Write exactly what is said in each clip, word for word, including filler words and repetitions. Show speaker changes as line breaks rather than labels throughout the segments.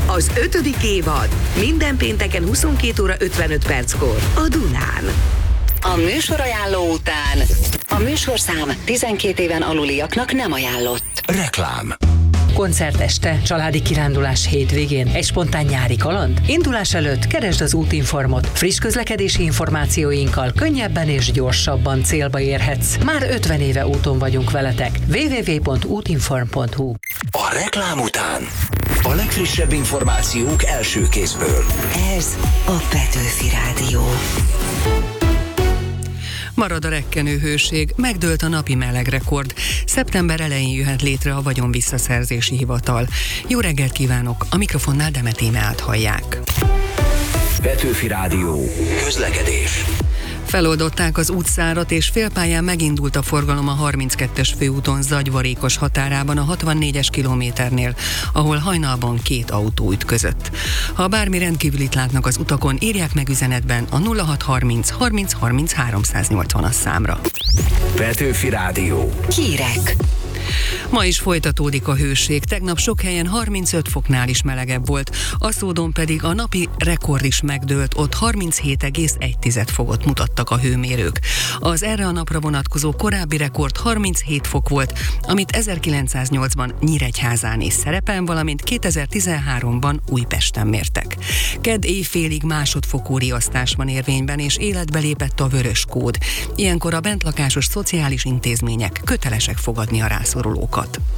Az ötödik évad. Minden pénteken huszonkét óra ötvenöt perckor a Dunán.
A műsorajánló után a műsorszám tizenkét éven aluliaknak nem ajánlott.
Reklám.
Koncerteste, családi kirándulás hétvégén, egy spontán nyári kaland? Indulás előtt keresd az útinformot. Friss közlekedési információinkkal könnyebben és gyorsabban célba érhetsz. Már ötven éve úton vagyunk veletek. double-u double-u double-u pont útinform pont hu.
A reklám után a legfrissebb információk első kézből.
Ez a Petőfi Rádió.
Marad a rekkenő hőség, megdőlt a napi melegrekord. Szeptember elején jöhet létre a vagyonvisszaszerzési hivatal. Jó reggelt kívánok, a mikrofonnál Demet Émeát hallják.
Petőfi Rádió. Közlekedés.
Feloldották az útszárat, és félpályán megindult a forgalom a harminckettes főúton Zagyvarékos határában a hatvannégyes kilométernél, ahol hajnalban két autó ütközött. Ha bármi rendkívülit látnak az utakon, írják meg üzenetben a nulla hat harminc harminc harminc háromszáznyolcvanas számra.
Petőfi Rádió.
Hírek.
Ma is folytatódik a hőség, tegnap sok helyen harmincöt foknál is melegebb volt, Aszódon pedig a napi rekord is megdőlt, ott harminchét egész egy fokot mutattak a hőmérők. Az erre a napra vonatkozó korábbi rekord harminchét fok volt, amit ezerkilencszáznyolcban Nyíregyházán és Szerepen, valamint kétezer-tizenháromban Újpesten mértek. Kedd éjfélig másodfokú riasztás van érvényben, és életbe lépett a vörös kód. Ilyenkor a bentlakásos szociális intézmények kötelesek fogadni a rászorulókat.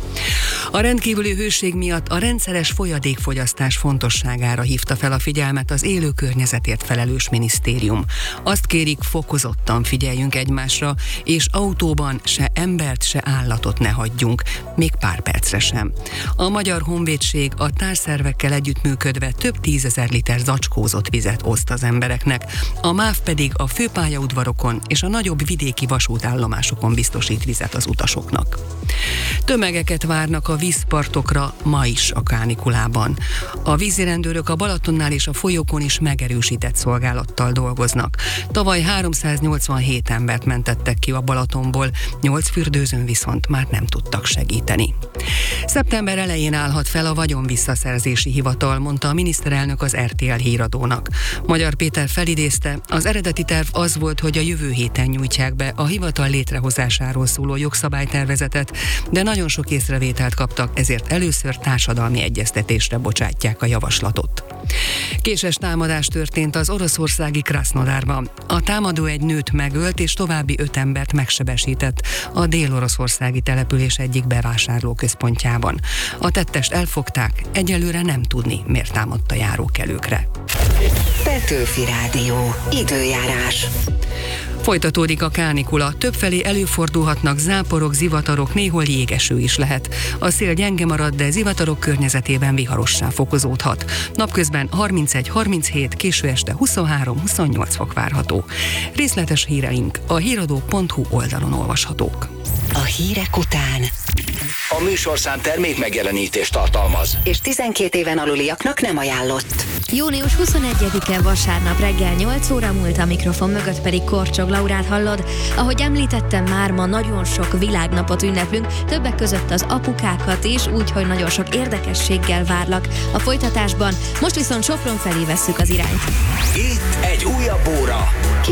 A rendkívüli hőség miatt a rendszeres folyadékfogyasztás fontosságára hívta fel a figyelmet az élő környezetért felelős minisztérium. Azt kérik, fokozottan figyeljünk egymásra, és autóban se embert, se állatot ne hagyjunk, még pár percre sem. A Magyar Honvédség a társszervekkel együttműködve több tízezer liter zacskózott vizet oszt az embereknek, a MÁV pedig a főpályaudvarokon és a nagyobb vidéki vasútállomásokon biztosít vizet az utasoknak. Tömegeket várnak a vízpartokra ma is a kánikulában. A vízirendőrök a Balatonnál és a folyókon is megerősített szolgálattal dolgoznak. Tavaly háromszáznyolcvanhét embert mentettek ki a Balatonból, nyolc fürdőzőn viszont már nem tudtak segíteni. Szeptember elején állhat fel a vagyonvisszaszerzési hivatal, mondta a miniszterelnök az er té el híradónak. Magyar Péter felidézte, az eredeti terv az volt, hogy a jövő héten nyújtják be a hivatal létrehozásáról szóló jogszabálytervezetet, de nagyon sok észrevételt kaptak, ezért először társadalmi egyeztetésre bocsátják a javaslatot. Késes támadás történt az oroszországi Krasznodárban. A támadó egy nőt megölt és további öt embert megsebesített a dél-oroszországi település egyik bevásárlóközpontjában. A tettest elfogták, egyelőre nem tudni, miért támadta járókelőkre.
Petőfi Rádió. Időjárás.
Folytatódik a kánikula, többfelé előfordulhatnak záporok, zivatarok, néhol jégeső is lehet. A szél gyenge marad, de zivatarok környezetében viharossá fokozódhat. Napközben harmincegy harminchét, késő este huszonhárom huszonnyolc fok várható. Részletes híreink a híradó pont hu oldalon olvashatók.
A hírek után
A műsorszám termék megjelenítést tartalmaz,
és tizenkét éven aluliaknak nem ajánlott.
június huszonegyedike vasárnap reggel nyolc óra múlt, a mikrofon mögött pedig Korcsog Laurát hallod. Ahogy említettem már, ma nagyon sok világnapot ünneplünk, többek között az apukákat is, úgyhogy nagyon sok érdekességgel várlak a folytatásban. Most viszont Sopron felé vesszük az irányt.
itt egy újabb óra.